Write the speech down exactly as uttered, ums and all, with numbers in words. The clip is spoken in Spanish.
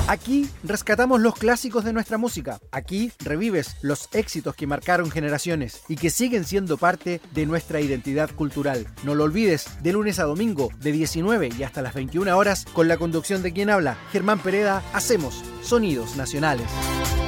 Aquí rescatamos los clásicos de nuestra música. Aquí revives los éxitos que marcaron generaciones y que siguen siendo parte de nuestra identidad cultural. No lo olvides, de lunes a domingo, de diecinueve y hasta las veintiuna horas, con la conducción de quien habla, Germán Pereda, hacemos Sonidos Nacionales.